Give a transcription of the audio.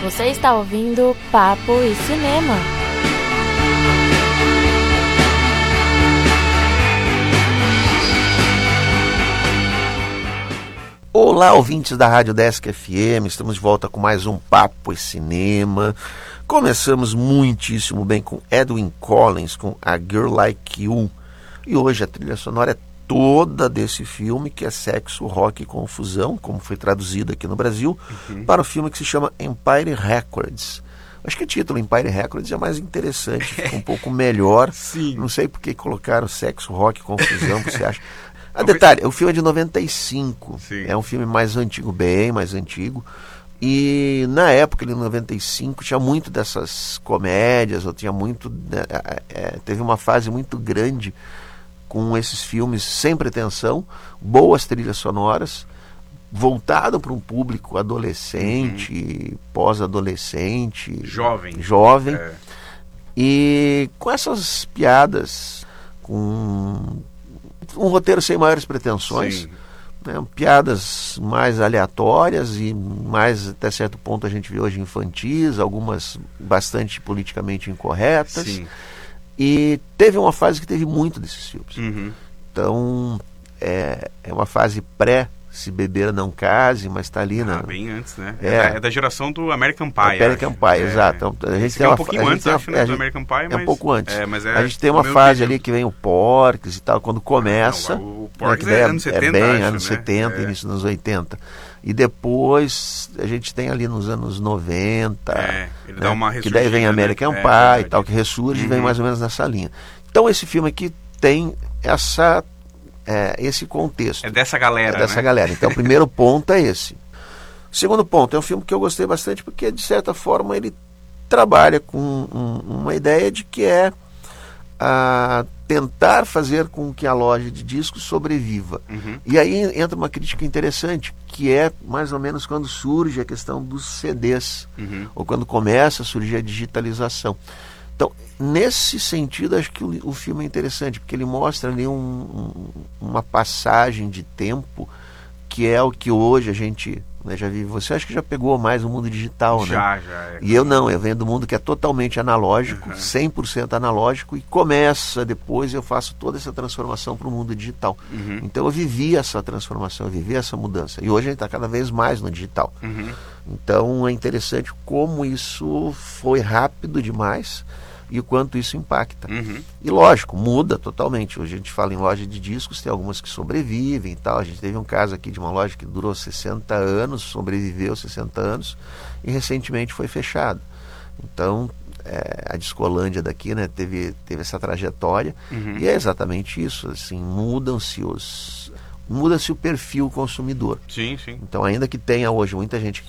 Você está ouvindo Papo e Cinema. Olá, ouvintes da Rádio Desk FM, estamos de volta com mais um Papo e Cinema. Começamos muitíssimo bem com Edwyn Collins, com A Girl Like You. E hoje a trilha sonora é toda desse filme, que é Sexo, Rock e Confusão, como foi traduzido aqui no Brasil, para o filme que se chama Empire Records. Acho que o título Empire Records é mais interessante, fica um pouco melhor. Sim. Não sei por que colocaram Sexo, Rock e Confusão, o que você acha? Detalhe, o filme é de 95, Sim. É um filme mais antigo, bem mais antigo, e na época, em 95, tinha muito dessas comédias, ou tinha muito, teve uma fase muito grande com esses filmes sem pretensão, boas trilhas sonoras, voltado para um público adolescente, pós-adolescente, jovem, e com essas piadas, com um roteiro sem maiores pretensões, né, piadas mais aleatórias e mais, até certo ponto, a gente vê hoje infantis, algumas bastante politicamente incorretas. Sim. E teve uma fase que teve muito desses filmes. Então, é uma fase pré-Se Beber Não Case, mas está ali bem antes, né? É da geração do American Pie. American Pie, exato. Então, a gente tem um pouquinho antes, acho, né, do American Pie, mas... É um pouco antes. Mas a gente tem uma fase ali que vem o Porky's e tal, quando começa... o Porky's é anos 70, bem acho, anos 70, início dos anos 80. E depois a gente tem ali nos anos 90, ele dá uma que daí vem American Pie e tal, que ressurge e vem mais ou menos nessa linha. Então esse filme aqui tem esse contexto. É dessa galera, galera. Então o primeiro ponto é esse. O segundo ponto é um filme que eu gostei bastante porque, de certa forma, ele trabalha com uma ideia de que é tentar fazer com que a loja de discos sobreviva. E aí entra uma crítica interessante, que é mais ou menos quando surge a questão dos CDs, ou quando começa a surgir a digitalização. Então, nesse sentido, acho que o filme é interessante, porque ele mostra ali uma passagem de tempo, que é o que hoje a gente, né, já vive. Você acha que já pegou mais o mundo digital, já, né? Já. E eu não, eu venho do mundo que é totalmente analógico, 100% analógico, e começa depois, eu faço toda essa transformação para o mundo digital. Então eu vivi essa transformação, eu vivi essa mudança. E hoje a gente está cada vez mais no digital. Então é interessante como isso foi rápido demais e o quanto isso impacta. E lógico, muda totalmente. Hoje a gente fala em loja de discos, tem algumas que sobrevivem e tal. A gente teve um caso aqui de uma loja que durou 60 anos, sobreviveu 60 anos e recentemente foi fechada. Então a Discolândia daqui, né, teve essa trajetória e é exatamente isso, assim, muda-se o perfil consumidor. Sim. Então, ainda que tenha hoje muita gente que